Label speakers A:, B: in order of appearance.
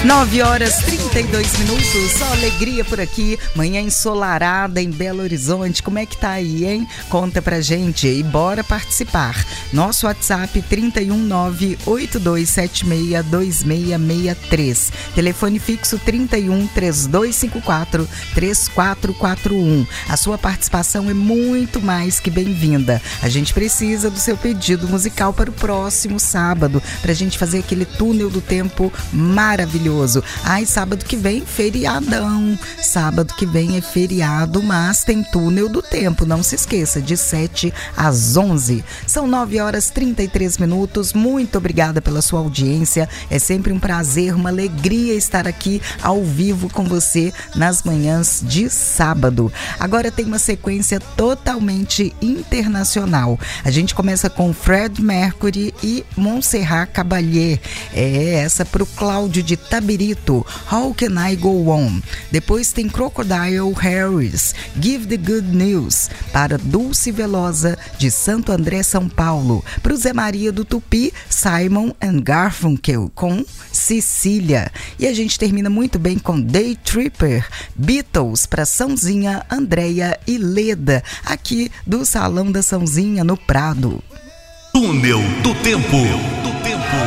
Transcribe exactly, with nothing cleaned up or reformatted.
A: nove horas e trinta e dois minutos, só alegria por aqui, manhã ensolarada em Belo Horizonte. Como é que tá aí, hein? Conta pra gente e bora participar. Nosso WhatsApp trinta e um, nove oito dois sete seis dois seis seis três. Telefone fixo trinta e um, três dois cinco quatro, três quatro quatro um. A sua participação é muito mais que bem-vinda. A gente precisa do seu pedido musical para o próximo sábado, pra gente fazer aquele túnel do tempo maravilhoso. Ai, sábado que vem, feriadão. Sábado que vem é feriado, mas tem túnel do tempo. Não se esqueça, de sete às onze. São nove horas e trinta e três minutos. Muito obrigada pela sua audiência. É sempre um prazer, uma alegria estar aqui ao vivo com você nas manhãs de sábado. Agora tem uma sequência totalmente internacional. A gente começa com Fred Mercury e Montserrat Caballé. É essa pro Cláudio de Tabirito, How Can I Go On? Depois tem Crocodile Harris, Give the Good News, para Dulce Velosa de Santo André, São Paulo. Pro Zé Maria do Tupi, Simon and Garfunkel com Cecília. E a gente termina muito bem com Day Tripper, Beatles, para Sãozinha, Andréia e Leda, aqui do Salão da Sãozinha no Prado.
B: Túnel do Tempo.